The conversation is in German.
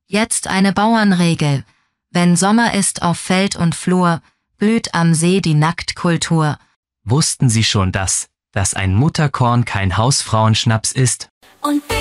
Jetzt eine Bauernregel. Wenn Sommer ist auf Feld und Flur, blüht am See die Nacktkultur. Wussten Sie schon, dass ein Mutterkorn kein Hausfrauenschnaps ist? Und